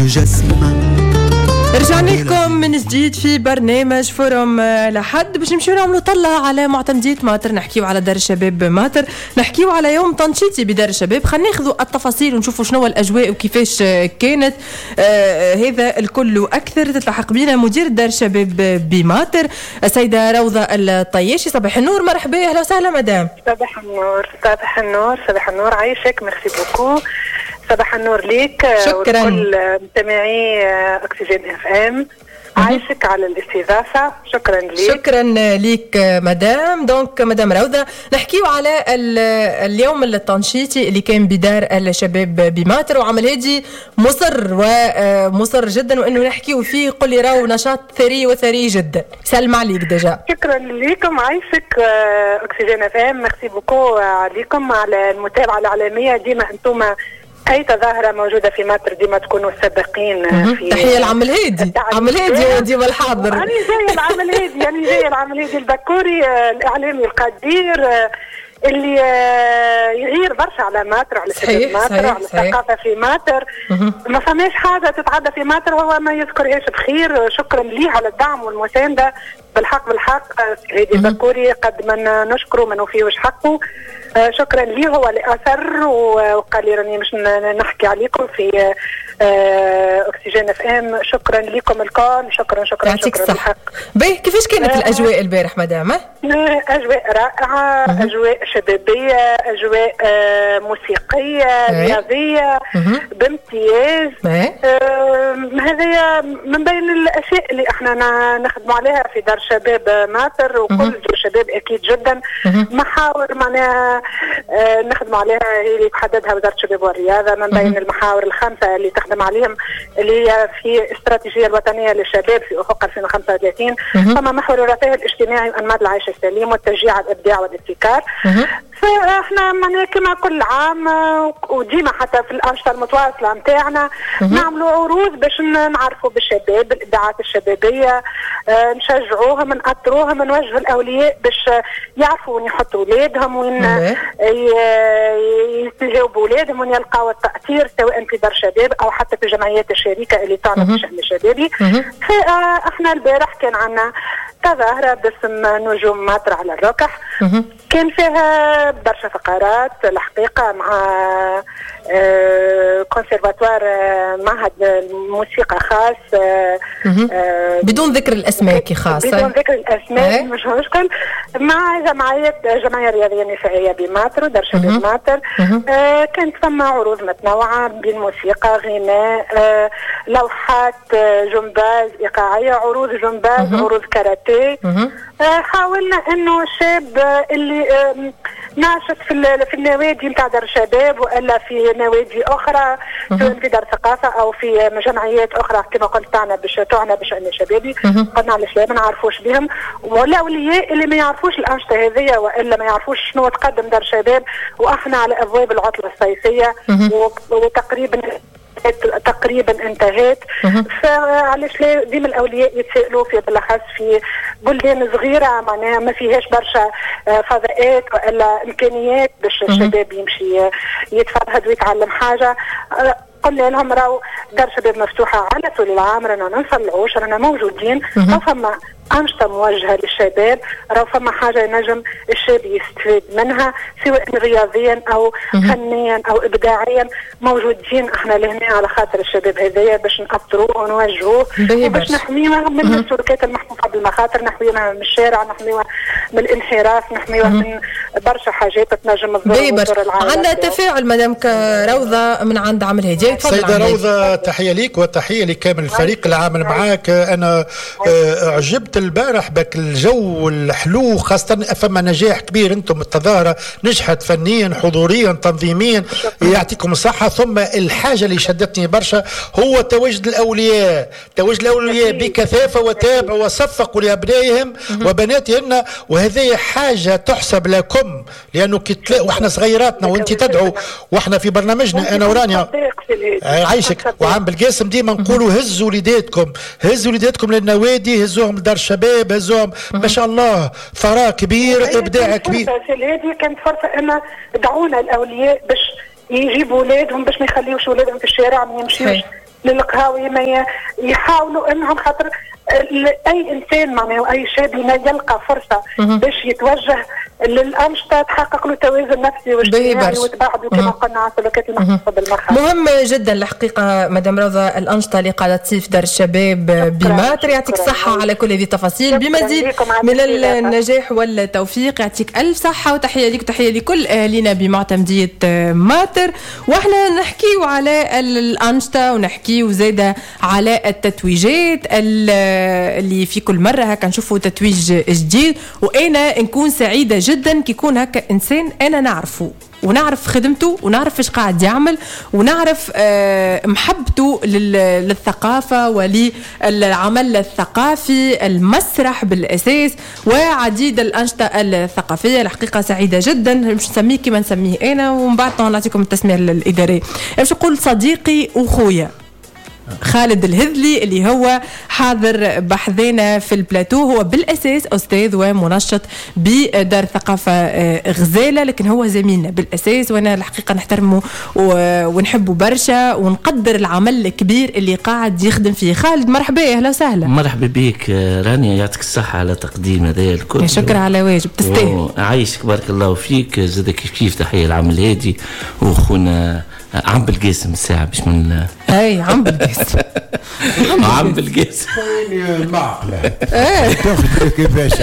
رجعنا لكم من جديد في برنامج فورم لحد باش نمشيو نعملوا طلة على معتمدية ماتر، نحكيو على دار الشباب ماتر، نحكيو على يوم تنشيطي بدار الشباب. خلينا ناخذوا التفاصيل ونشوفوا شنو الأجواء وكيفاش كانت. هذا الكل وأكثر تتلحق بنا مدير دار الشباب بماتر السيدة روضة الطياشي. صباح النور، مرحبا، أهلا وسهلا مدام. صباح النور، صباح النور، صباح النور، عايشك، ميرسي بوكو. صباح النور ليك وكل مستمعي أكسجين اف ام. عايشك على الاستضافة، شكرا ليك. شكرا ليك مدام. دونك مدام روضة، نحكيو على اليوم التنشيطي اللي كان بدار الشباب بماتر، وعمل هادي مصر جدا وانه نحكيو فيه. قل لي راهو نشاط ثري جدا. سلم عليك ديجا. شكرا لكم، عايشك أكسجين اف ام، ميرسي بوكو عليكم على المتابعة الإعلامية. ديما انتم أي تظاهرة موجودة في ماتر ديما تكونوا سابقين. في تحية العمل هادي، عمل هادي ديما الحاضر. أنا جاي العمل هادي البكوري الإعلامي القدير اللي يغير برشا على ماتر، على شباب ماتر، على الثقافة في ماتر. ما فماش حاجة تتعدى في ماتر وهو ما يذكرهاش بخير. شكرا ليه على الدعم والمساندة. بالحق هادي البكوري قد ما نشكره ما نوفيوش حقه. شكرا ليه، هو اللي أثر وقال لي راني مش نحكي عليكم في أكسجين اف ام. شكرا لكم الكل، شكرا يعطيك الصحة. باهي، كيفاش كانت الأجواء البارح مدام؟ أجواء رائعة، أجواء شبابية، أجواء موسيقية، رياضية بامتياز. هذه من بين الأشياء اللي احنا نخدموا عليها في دار شباب ماتر، وكل دار شباب أكيد جدا. محاور معناها نخدم عليها هي اللي تحددها وزارة الشباب والرياضة. من بين المحاور الخمسة اللي تخدم عليهم اللي هي في الاستراتيجية الوطنية للشباب في أفق 2035، ثم محور الرفاه الاجتماعي وأنماط العيش السليم والتشجيع على الإبداع والابتكار. فاحنا معناها كما كل عام وديما حتى في الأنشطة المتواصلة متاعنا نعملوا عروض باش نعرفوا بالشباب، بالإبداعات الشبابية، نشجعوهم، نأطروهم، نوجهوا الأولياء باش يعرفوا وين يحطوا أولادهم، وين يتجاوبوا بأولادهم، وين يلقاو التأثير سواء في دار شباب أو حتى في جمعيات الشركة اللي تعنى بالشأن الشبابي. فاحنا البارح كان عندنا تظاهرة باسم نجوم ماتر على الركح. كان فيها برشا فقرات الحقيقة مع كونسيرفاتوار معهد موسيقى خاص بدون ذكر الأسماء كي خاصة، بدون ذكر الأسماء مش مشكل، مع جمعية رياضية نسائية بماتر ودار شباب ماتر. كانت ثم عروض متنوعة بين موسيقى، غناء، لوحات جمباز إيقاعية، عروض جمباز، عروض كاراتيه. حاولنا انه الشاب اللي ناشط في النوادي نتاع دار الشباب والا في نوادي اخرى سواء في دار ثقافه او في جمعيات اخرى كما قلت تعنى بشأن الشبابي، قلنا علاش لا ما نعرفوش بهم، والاولياء اللي ما يعرفوش الانشطه هذه والا ما يعرفوش شنو تقدم دار الشباب. واحنا على ابواب العطله الصيفيه وتقريبا انتهت. فعلاش لا ديما الاولياء يتسائلوا في بالاخص في بلدان صغيره معناها ما فيهاش برشا فضاءات والا امكانيات باش الشباب يمشي يتفرهد ويتعلم حاجه. قلنا لهم راهو دار شباب مفتوحه على طول العام، رانا ننصلعوش، رانا موجودين، فما أنشطة موجهة للشباب، راهو فما حاجة ينجم الشاب يستفيد منها سواء رياضيا أو فنيا أو إبداعيا. موجودين احنا لهنا على خاطر الشباب هذايا باش نأطروه ونوجهوه وباش نحميوه من السلوكات المحفوظة بالمخاطر، نحميوه من الشارع، نحميوه من الانحراف، نحميوه من برشا حاجات تنجم تضر العالم. عندنا تفاعل مدام روضة من عند عمل هدية. سيدة روضة، تحية ليك وتحية لكامل الفريق العامل معاك. أنا عجبت البارح بك الجو الحلو، خاصة فما نجاح كبير، انتم التظاهرة نجحت فنيا حضوريا تنظيميا، يعطيكم الصحة. ثم الحاجة اللي شدتني برشا هو تواجد الأولياء بكثافة وتابعوا وصفقوا لأبنائهم وبناتهن، وهذه حاجة تحسب لكم، لأنه واحنا صغيراتنا وانت تدعو، واحنا في برنامجنا أنا ورانيا عايشك وعم بالقاسم ديما نقولوا هزوا وليداتكم للنوادي، هزوهم لدار الشباب، هزوهم ما شاء الله ثراء كبير، إبداع كبير. هذه كانت فرصة أن دعونا الأولياء باش يجيبوا أولادهم باش ما يخليوش أولادهم في الشارع، ما يمشيوش للقهاوي ما يحاولوا انهم خاطر اي انسان معناها اي شاب يلقى فرصه باش يتوجه للانشطه تحقق له توازن نفسي واجتماعي وتبعده كما قلنا على السلوكات المخصصه بالمرحله. مهم جدا الحقيقه مدام روضه الانشطه اللي قاعده تصير في دار الشباب بماتر. يعطيك الصحه على كل هذه التفاصيل بمزيد من النجاح والتوفيق. يعطيك الف صحه وتحيه لك وتحيه لكل اهالينا بمعتمديه ماتر. واحنا نحكيو على الانشطه ونحكيو زاده على التتويجات اللي في كل مره هكا نشوفوا تتويج جديد. وانا نكون سعيده جدا كي يكون هكا انسان انا نعرفه ونعرف خدمته ونعرف ايش قاعد يعمل ونعرف محبته للثقافه وللعمل الثقافي المسرح بالاساس وعديد الانشطه الثقافيه. الحقيقه سعيده جدا. مش نسميه كما نسميه انا ومن بعد نعطيكم التسميه الاداريه. باش نقول صديقي وخويا خالد الهذلي اللي هو حاضر بحذنا في البلاتو. هو بالأساس أستاذ ومنشط بدار ثقافة غزالة لكن هو زميلنا بالأساس وأنا الحقيقة نحترمه ونحبه برشا ونقدر العمل الكبير اللي قاعد يخدم فيه. خالد مرحبا أهلا وسهلا. مرحبا بك رانيا يعطيك الصحة على تقديم هذا الكل. شكرا على واجب تستاهل. عايشك بارك الله فيك. زادك كيف تحية العمل هادي وخونا عم بالقاسم الساعة باش من اي عم بالقاسم عم بالقاسم المعقلة كيفاش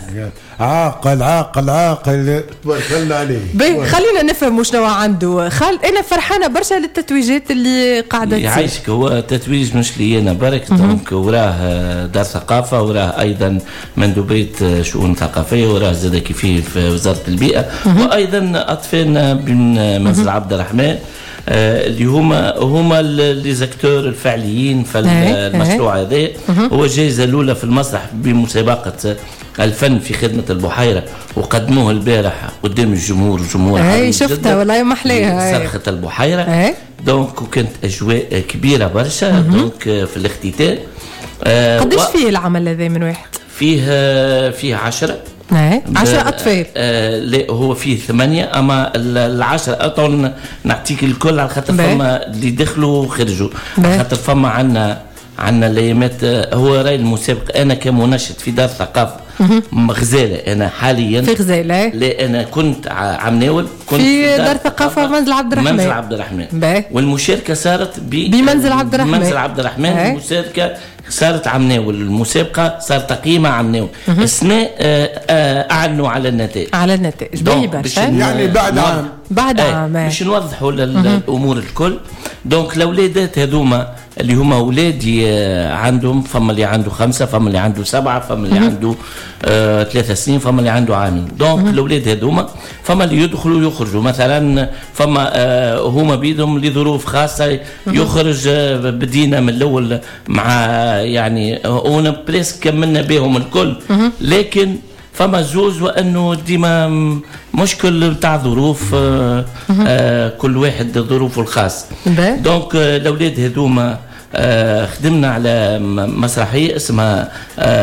عاقل تبارك الله عليه. خلينا نفهم شنو عنده خالد. انا فرحانه برشا للتتويجات اللي قاعده تصير. يعيشك. هو تتويج مش لي انا برك دونك وراه دار ثقافه وراه ايضا مندوبيه شؤون ثقافيه وراه زاد كيفيه في وزاره البيئه وايضا اطفالنا من منزل عبد الرحمن اللي هما لي زاكتور الفعليين في المشروع هذا. هو الجائزه الاولى في المسرح بمسابقه الفن في خدمه البحيره وقدموه البارح قدام الجمهور. اي شفتها والله ما احلاها صرخه البحيره. دونك وكانت اجواء كبيره برشا. دونك في الاختتام قديش فيه العمل هذا من واحد؟ فيه 10 أطفال. لا هو فيه 8 أما 10 أطول نعطيك الكل على خاطر فما اللي دخلوا وخرجوا على خاطر فما عنا الايامات. هو راي المسابق أنا كمنشط في دار ثقافة غزالة. أنا حاليا في غزالة. لا أنا كنت عمناول كنت في دار ثقافة منزل عبد الرحمن. والمشاركة صارت بمنزل عبد الرحمن. المشاركة صارت عمناول. المسابقة صار تقييمها عمناول. السنة أعلنوا على النتائج باهي برشا يعني بعد عام باش نوضحوا الأمور الكل. دونك الأولادات هذوما اللي هما أولادي عندهم فما اللي عنده 5 فما اللي عنده 7 فما اللي عنده 3 سنين فما اللي عنده عامين. دونك الأولاد هذوما فما اللي يدخلوا يخرجوا مثلا فما هما بيدهم لظروف خاصة يخرج. بدينا من الأول مع يعني ونبريس كملنا بهم الكل لكن فما زوز وأنه ديما مشكل بتاع ظروف كل واحد ظروفه الخاص. دونك الأولاد هذوما خدمنا على مسرحية اسمها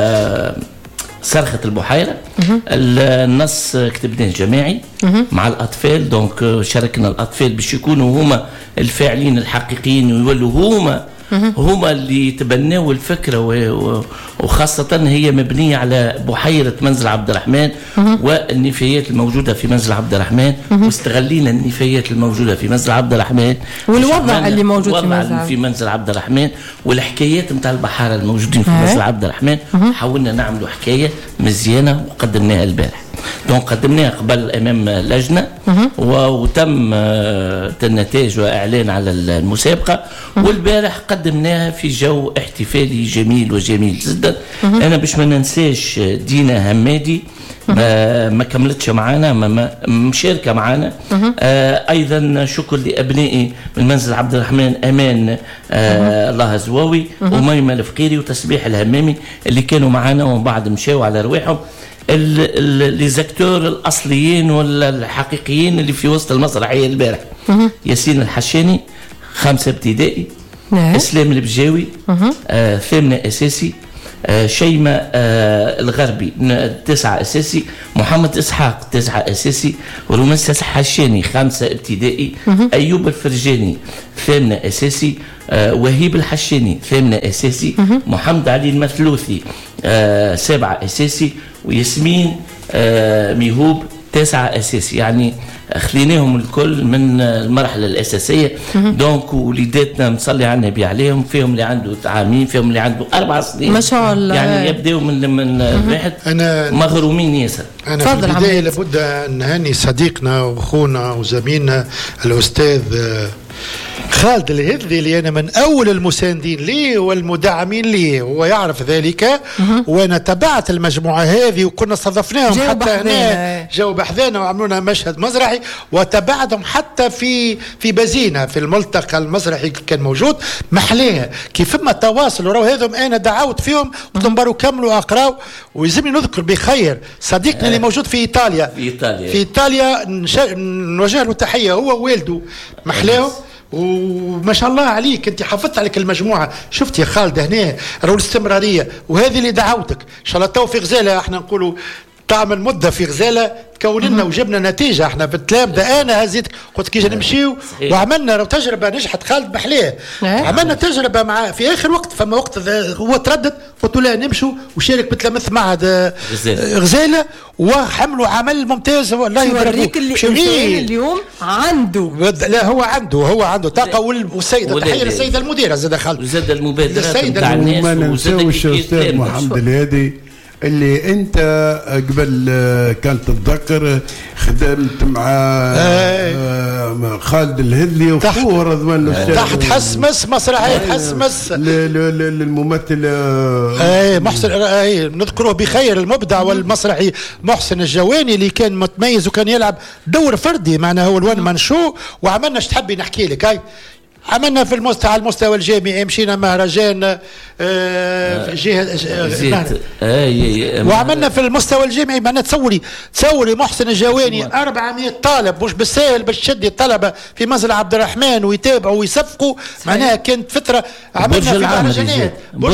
صرخة البحيرة. النص كتبناه جماعي مع الأطفال. دونك شاركنا الأطفال باش يكونوا هما الفاعلين الحقيقيين ويولوا هما اللي تبنوا الفكرة وخاصة هي مبنية على بحيرة منزل عبد الرحمن والنفايات الموجودة في منزل عبد الرحمن. واستغلينا النفايات الموجودة في منزل عبد الرحمن والوضع اللي موجود في منزل عبد الرحمن والحكايات متاع البحارة الموجودين في منزل عبد الرحمن. حاولنا نعملوا حكاية مزيانة وقدمناها البارح. دونك قدمناها قبل امام لجنه وتم النتائج واعلان على المسابقه. والبارح قدمناها في جو احتفالي جميل وجميل جدا. انا باش ما ننساش دينا همادي ما كملتش معنا مشاركه معنا. ايضا شكر لابنائي من منزل عبد الرحمن امان الله زواوي وميمه الفقيري وتسبيح الهمامي اللي كانوا معنا ومن بعد مشاو على رواحهم. لي زاكتور الاصليين والحقيقيين اللي في وسط المسرحيه البارح ياسين الحشاني 5 ابتدائي. اسلام البجاوي 8 اساسي. شيماء الغربي 9 اساسي. محمد اسحاق 9 اساسي. رومانس حشاني 5 ابتدائي. ايوب الفرجاني 8 اساسي. وهيب الحشاني ثامنة أساسي، محمد علي المثلوثي سابعة أساسي، وياسمين ميهوب تاسعة أساسي. يعني خليناهم الكل من المرحلة الأساسية. دونك وليداتنا مصلي على النبي عليهم، فيهم اللي عنده عامين، فيهم اللي عنده 4 سنين ما شاء الله. يعني يبداوا من الواحد مغرومين ياسر. أنا في البداية لابد أن نهني صديقنا وأخونا وزميلنا الأستاذ خالد الهذلي اللي أنا من أول المساندين ليه والمدعمين ليه، هو يعرف ذلك. وأنا تبعت المجموعة هذه وكنا استضفناهم حتى هنا، جاوا بحذانا وعملونا مشهد مسرحي، وتبعتهم حتى في بزينة في الملتقى المسرحي كان موجود محليها. كيف ما تواصل وراه هذم أنا دعوت فيهم قلت لهم بارو كملوا أقراوا. ويلزمني نذكر بخير صديقنا اللي موجود في إيطاليا نوجه له تحية، هو ووالده محلاهم. وما شاء الله عليك انت حافظت عليك المجموعه. شفت يا خالد هنا راهو الاستمراريه، وهذه اللي دعوتك ان شاء الله. تو في غزاله احنا نقولوا تعمل مده في غزاله تكون لنا وجبنا نتيجه. احنا في التلام ده انا هزيتك قلت كي نمشيو وعملنا تجربه نجحت. خالد بحليه عملنا تجربه مع في اخر وقت، فما وقت هو تردد قلت له لا نمشوا وشارك بتلامذ معهد غزاله وحملوا عمل ممتاز والله يوريك اللي اليوم عنده. لا هو عنده طاقه. والسيده تحيه للسيده المديره زاد خالد وزاد المبادرات نتاع الناس. وما ننساوش الاستاذ محمد الهادي اللي انت قبل كانت تتذكر خدمت مع خالد الهذلي وخوه رضوان الاستاذ تحت حسمس مسرحيه حسمس للممثل محسن نذكره بخير المبدع والمسرحي محسن الجواني اللي كان متميز وكان يلعب دور فردي معنا هو الوان منشو. وعملنا تحبي نحكي لك عملنا على المستوى الجامعي مشينا مهرجان وعملنا في المستوى الجامعي. معنا تصوري محسن الجواني 400 طالب مش بالسهل باش تشدي الطلبه في منزل عبد الرحمن ويتابعوا ويصفقوا. معناها كانت فتره عملنا في مهرجانات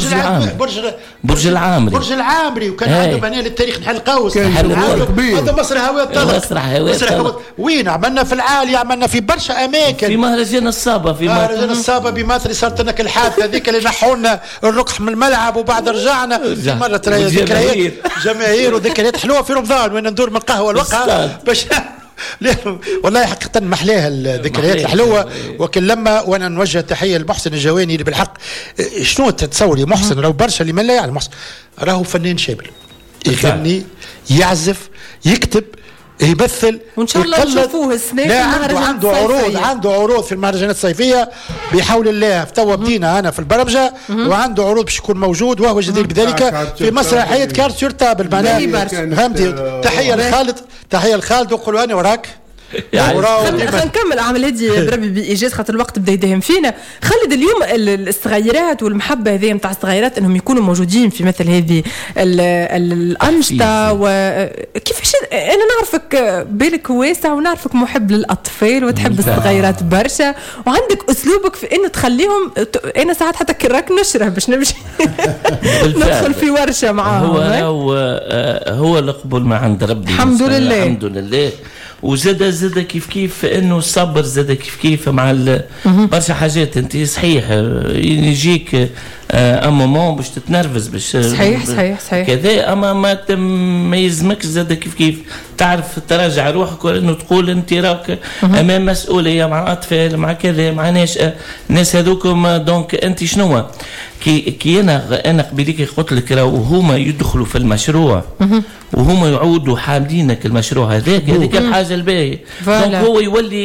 برج العامري وكان عنده معناها للتاريخ نحل قوس هذا مسرح هواء وين عملنا في العالي، عملنا في برشا اماكن في مهرجان الصابه بمصر. صارت لنا الحادثه هذيك اللي نحونا الركح من الملعب وبعد رجعنا مره ذكريات جماهير وذكريات حلوه في رمضان وين ندور من قهوه الوقعه باش والله حقيقه محلاها الذكريات الحلوه. وكل لما وانا نوجه تحيه لمحسن الجواني اللي بالحق شنو تتصوري محسن راهو برشا اللي ما لا يعلم محسن راهو فنان شامل، يغني يعزف يكتب يمثل وان شاء الله نشوفوه السنه في عنده عروض في المهرجانات الصيفيه بحول الله. توا بدينا انا في البرمجه وعنده عروض باش يكون موجود وهو جدير بذلك في مسرحيه كارت سورتابل. معناها فهمتي. تحيه لخالد وقولوا انا وراك. خلينا نكمل عمل هدي بربي بايجاز خاطر الوقت بدا يداهم فينا. خالد اليوم الصغيرات والمحبه هذه نتاع الصغيرات انهم يكونوا موجودين في مثل هذه الانشطه وكيفاش انا نعرفك بالك واسع ونعرفك محب للاطفال وتحب الصغيرات برشا وعندك اسلوبك في انه تخليهم. انا ساعات حتى كراك نشرب باش نمشي ندخل في ورشه معاهم. هو القبول ما عند ربي الحمد لله. وزاد كيف انه الصبر زاد كيف مع برشا حاجات. انت صحيح يجيك مومون باش تتنرفز باش صحيح كذا، اما ما يلزمكش زاد كيف تعرف تراجع روحك وانه تقول انت راك امام مسؤوليه مع اطفال مع كذا مع ناشئه الناس هذوكم. دونك انت شنو كي انا قبيليك قلت لك راهو هما يدخلوا في المشروع وهما يعودوا حاملينك المشروع هذاك الحاجه الباهيه. دونك هو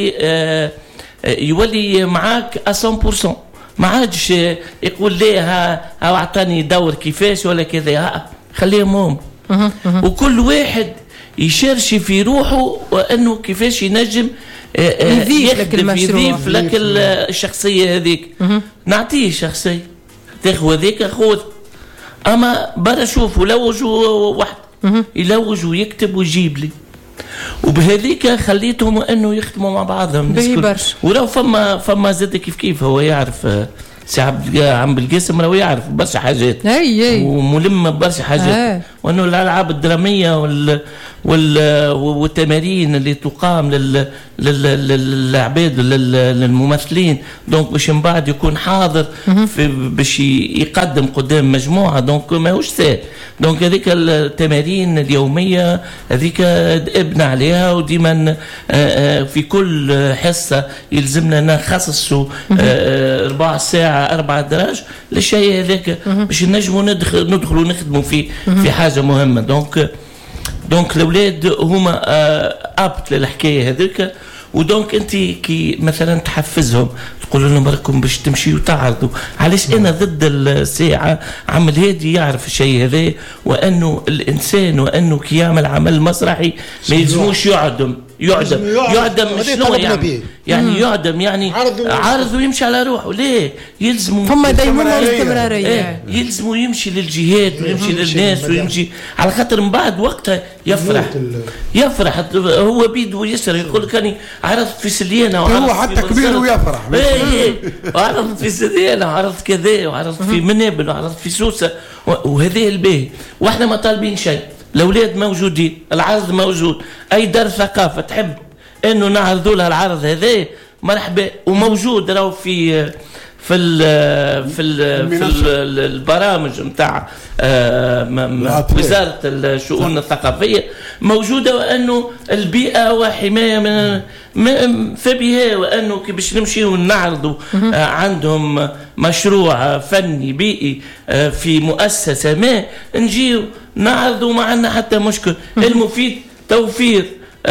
يولي معاك 100%. ما عادش يقول لي ها اعطاني دور كيفاش ولا كذا، خليهم هم وكل واحد يشرش في روحه وانه كيفاش ينجم يضيف لك الشخصيه هذيك. نعطيه شخصيه تاخذ هذيك خذ، اما برا شوف ولوج واحد يلوج ويكتب ويجيب لي وبهذيك خليتهم انه يخدموا مع بعضهم. ولو فما زاد كيف هو يعرف سي عم القاسم راهو يعرف برشا حاجات اي وملم برشا حاجات وانه الالعاب الدراميه والتمارين اللي تقام للعباد للممثلين دونك باش من بعد يكون حاضر باش يقدم قدام مجموعه دونك ماهوش سهل. دونك هذيك التمارين اليوميه هذيك ابنى عليها وديما في كل حصه يلزمنا نخصصوا ربع ساعه 4 دراج للشيء هذاك باش نجموا ندخلوا نخدموا في حاجه مهمه. دونك الاولاد هما ابت للحكايه هذيك. ودونك انت كي مثلا تحفزهم تقول لهم راكم باش تمشيوا تعرضوا. علاش انا ضد الساعه عمل هادي يعرف الشيء هذا وانه الانسان وانه كي يعمل عمل مسرحي ما يلزموش يعدم شنو يعني يعدم يعني عارض ويمشي على روحه. ليه يلزموا فما دائما استمراريه يلزموا يمشي للجهات ويمشي للناس ويمشي على خاطر من بعد وقتها يفرح هو بيده ويسر يقول كاني عرضت في سليانه هو حتى كبير ويفرح وعرضت في سليانه وعرضت كذا وعرضت في منابل وعرضت في سوسه وهذه الباهي واحنا ما طالبين شيء. الاولاد موجودين العرض موجود اي دار ثقافه تحب انه نعرضوا لها العرض هذا مرحبا وموجود راهو في البرامج نتاع وزاره الشؤون الثقافيه موجوده وانه البيئه وحمايه من فبها وانه باش نمشيو نعرضوا عندهم مشروع فني بيئي في مؤسسه ما نجيو نعرضوا ما عندنا حتى مشكل. المفيد توفير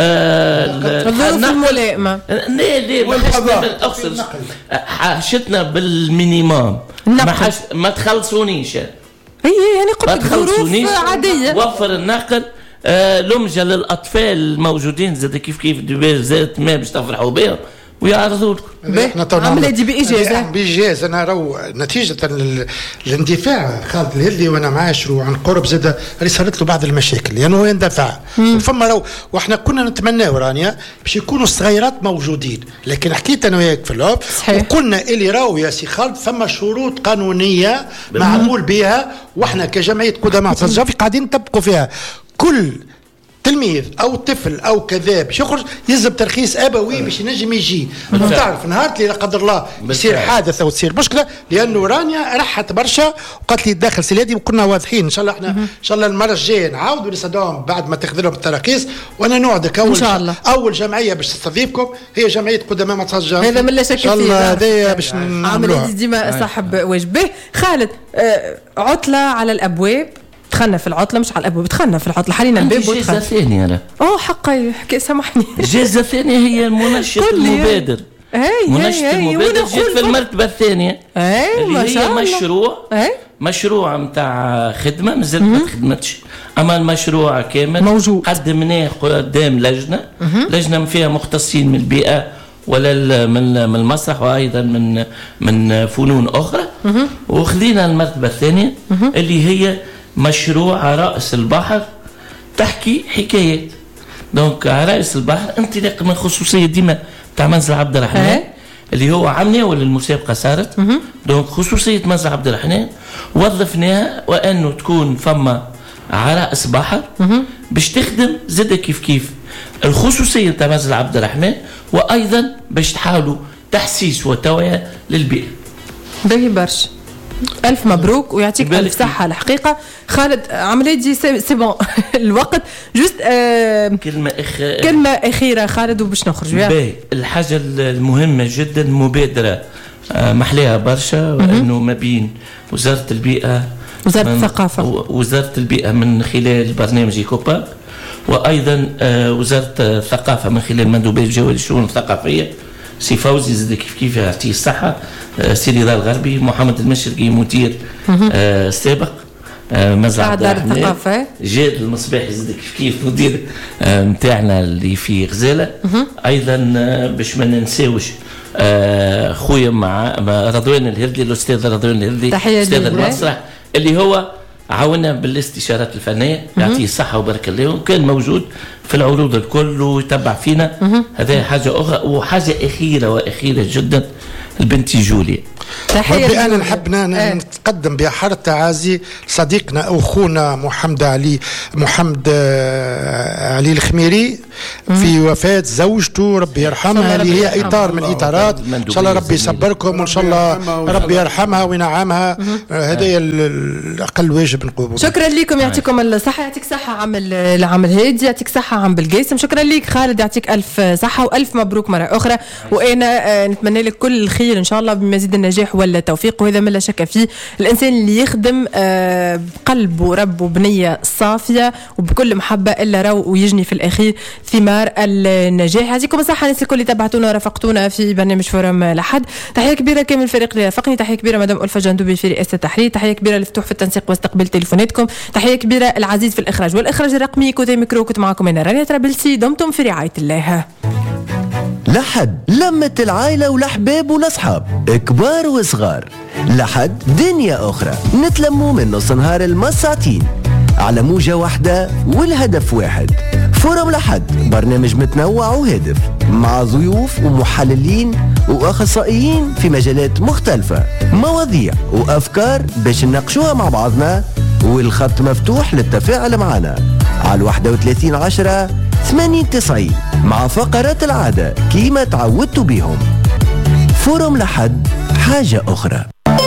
الظروف الملائمة. ليه ما اقصد حاجتنا بالمينيموم ما تخلصونيش يعني قلت ظروف عادية وفر النقل لمجة للأطفال الموجودين زاد كيف دبال زاد ما باش تفرحوا بهم ويعرضوا لكم. احنا عملنا دي بإجازة أنا رو نتيجة الاندفاع خالد الهلي وأنا معاشره عن قرب زاد اللي صارت له بعض المشاكل لأنه يعني يندفع وفما رو وإحنا كنا نتمنى ورانيا باش يكونوا الصغيرات موجودين لكن حكيت أنا وياك في اللوب وقلنا اللي راو يا سي خالد فما شروط قانونية معمول بها وإحنا كجمعية قدماء الجافي قاعدين نطبقوا فيها. كل تلميذ او طفل او كذا باش يخرج يلزم ترخيص ابوي باش ينجم يجي. تعرف نهار اللي لا قدر الله يصير حادث او تصير مشكله لانه رانيا رحت برشا وقالت لي داخل سيلادي وكنا واضحين ان شاء الله احنا ان شاء الله المره الجايه نعاودوا نصدقهم بعد ما تاخذ لهم التراخيص وانا نوعدك اول جمعيه باش تستضيفكم هي جمعيه قدماء متسجل هذا من لا شك فيه. ان شاء الله هذايا باش نعملوها ديما صاحب واجبه. خالد عطله على الابواب دخلنا في العطله مش على الابواب دخلنا في العطله حاليا الباب ودخلنا ثانيه انا حقي سامحني جائزه ثانيه هي المنشط المبادر منشط المبادر جيت في المرتبه الثانيه اللي هي مشروع نتاع خدمه مازال ما خدمتش اما المشروع كامل موجود قدمناه قدام لجنه فيها مختصين من البيئه ولا من المسرح وايضا من فنون اخرى وخذينا المرتبه الثانيه اللي هي مشروع عرائس البحر تحكي حكايات. دونك عرائس البحر انطلاق من خصوصيه ديما تاع منزل عبد الرحمن اللي هو عملنا ولا المسابقه صارت. دونك خصوصيه منزل عبد الرحمن وظفناها وانه تكون فما عرائس بحر باش تخدم زاد كيف الخصوصيه تاع منزل عبد الرحمن وايضا باش تحاولوا تحسيس وتوعيه للبيئه. باهي برشا ألف مبروك ويعطيك ألف صحة. الحقيقة خالد عملية دي سي بون الوقت جوست كلمة أخيرة خالد وباش نخرج. الحاجة المهمة جدا مبادرة محليها برشا وأنه ما بين وزارة البيئة وزارة البيئة من خلال برنامج إيكوبا وأيضا وزارة الثقافة من خلال مندوبية الجوال للشؤون الثقافية سي فوزي زاد كيف يعطيه الصحة سي رضا الغربي محمد المشرقي مدير سابق مزرعة دار الثقافة جاد المصباحي زاد كيف مدير نتاعنا اللي في غزالة أيضا باش ما ننساوش خويا مع رضوان الهردي الأستاذ رضوان الهردي أستاذ المسرح اللي هو عاونا بالاستشارات الفنية يعطيه الصحة وبارك الله وكان موجود في العروض الكل ويتبع فينا. هذا حاجة أخرى وحاجة أخيرة جدا البنتي جوليا. ربي أنا نحب نتقدم بأحر التعازي صديقنا أخونا محمد علي الخميري في وفاة زوجته ربي يرحمها اللي هي إطار من إطارات. إن شاء الله ربي يصبركم وإن شاء الله ربي يرحمها وينعمها. هذا الأقل واجب نقوم. شكرا لكم يعطيكم الصحة. يعطيك صحة عم هادي، يعطيك صحة عم بالقاسم. شكرا لك خالد، يعطيك ألف صحة وألف مبروك مرة أخرى. وأنا نتمنى لك كل الخير إن شاء الله بمزيد النجاح ولا التوفيق. وهذا ما لا شك فيه، الإنسان اللي يخدم بقلب ورب وبنية صافية وبكل محبة إلا رو ويجني في الأخير ثمار النجاح. يعطيكم الصحة الناس الكل اللي تابعتونا ورافقتونا في برنامج فورم لحد. تحية كبيرة كامل الفريق اللي رافقني، تحية كبيرة مدام ألفة جندوبي في رئاسة التحرير، تحية كبيرة لفتوح في التنسيق واستقبال تليفوناتكم، تحية كبيرة العزيز في الإخراج والإخراج الرقمي. كوتي ميكرو كنت معكم أنا رانيا ترابلسي. دمتم في رعاية الله. لحد لمة العائلة والأحباب والأصحاب كبار وصغار. لحد دنيا أخرى نتلموا من نص نهار المساعتين على موجة واحدة والهدف واحد. فورم لحد برنامج متنوع وهادف مع ضيوف ومحللين وأخصائيين في مجالات مختلفة، مواضيع وأفكار باش نناقشوها مع بعضنا، والخط مفتوح للتفاعل معنا على 3110-80-90 مع فقرات العادة كيما تعودتوا بيهم. فورم لحد حاجة أخرى.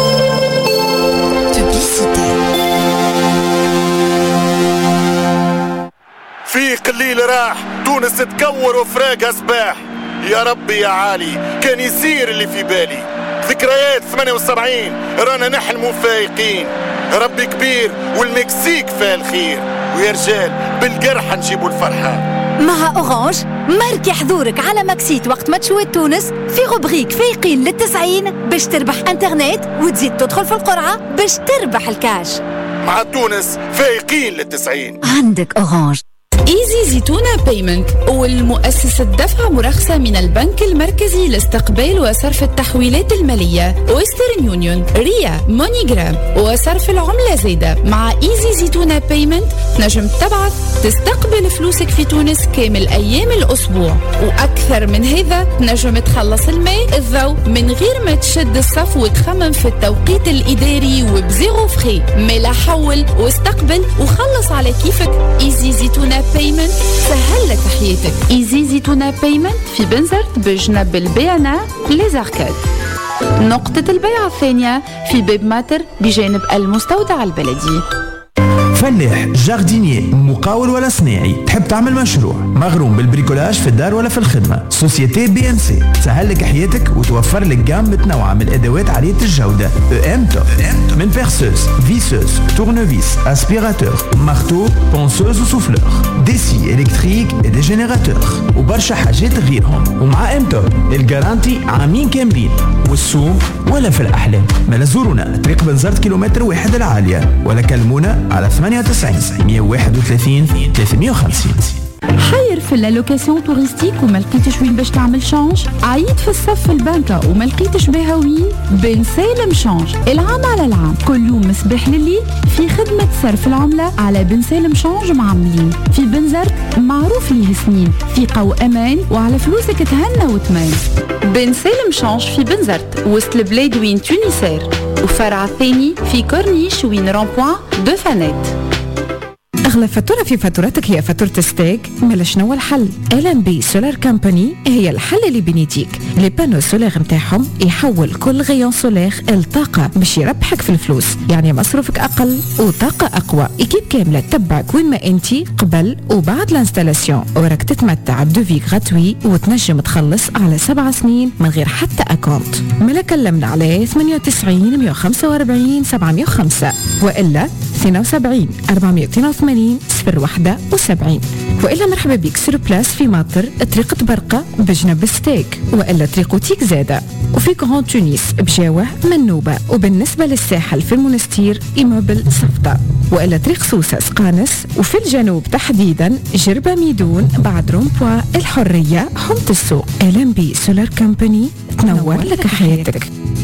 في قليل راح تونس تكور وفراقها سباح. يا ربي يا عالي كان يصير اللي في بالي. ذكريات 78 رانا نحلموا فايقين. ربي كبير والمكسيك فيها الخير، ويا رجال بالقرحة نجيبوا الفرحة. مع أورانج ماركي حضورك على ماكسيت وقت ماتشوات تونس في روبريك فايقين لل90 باش تربح انترنت وتزيد تدخل في القرعة باش تربح الكاش. مع تونس فايقين لل90. عندك أورانج. ايزي زيتونة بيمنت والمؤسسة دفع مرخصة من البنك المركزي لاستقبال وصرف التحويلات المالية ويسترن يونيون، ريا، مونيجرام وصرف العملة زايدة. مع ايزي زيتونة بيمنت نجم تبعث تستقبل فلوسك في تونس كامل أيام الأسبوع، وأكثر من هذا نجم تخلص الماء الضوء من غير ما تشد الصف وتخمم في التوقيت الإداري وبزيرو فخي. ملا حول واستقبل وخلص على كيفك. ايزي زيتونة بيمنت سهل لك حياتك. ايزي زيتونة بيمنت في بنزرت بجنب البيانا ليزاركاد. نقطة البيع الثانية في باب ماتر بجانب المستودع البلدي. فلاح، جاردينيي، مقاول ولا صناعي، تحب تعمل مشروع مغروم بالبريكولاج في الدار ولا في الخدمة، سوسيتي بي ام سي تسهل لك حياتك وتوفر لك جام متنوعة من الأدوات عالية الجودة. ام توب من بيرسوس، فيسوس، تورنوفيس، اسبيراتور، مارتو، بونسوز وسوفلور، دي سي الكتريك ودي جينيراتور وبرشا حاجات غيرهم. ومع ام توب الجارانتي عامين كاملين، والسوم ولا في الأحلام. ما زورونا طريق بنزرت كيلومتر واحد العالية، ولا كلمونا على 98 131 350. حير في اللوكاسيون توريستيك وما لقيتش وين باش تعمل شانج؟ عيد في الصف في البنكة وما لقيتش بها وين؟ بن سالم شانج العام على العام كل يوم مصباح لليل في خدمة صرف العملة على بن سالم شانج معاملين في بنزرت معروف ليه سنين، ثقة وأمان وعلى فلوسك تهنى وتمان. بن سالم شانج في بنزرت وسط البلاد وين تونسير، وفرع الثاني في كورنيش وين رامبوان دو فانيت. أغلى فاتورة في فاتورتك هي فاتورة ستيك؟ مالا شنو الحل؟ LNB سولار كامباني هي الحل اللي بنيتيك. لي بانو سولار نتاعهم يحول كل غيون سولار لطاقة باش يربحك في الفلوس، يعني مصروفك أقل وطاقة أقوى. إكيب كاملة تتبعك وين ما أنتي قبل وبعد الانستالاسيون، وراك تتمتع بدوفي غراتوي وتنجم تخلص على 7 سنين من غير حتى أكونت. مالا كلمنا على 98 145 705 وإلا 72 482 071، وإلا مرحبا بك سور بلاس في ماطر طريقة برقة بجنب ستيك، وإلا طريق تيك زادة، وفي كرون تونس بجاوة منوبة، وبالنسبة للساحل في المنستير إيموبل صفدة، وإلا طريق سوسة سقانس، وفي الجنوب تحديدا جربة ميدون بعد رومبوا الحرية حمت السوق. LNB سولار كامباني تنور لك حياتك.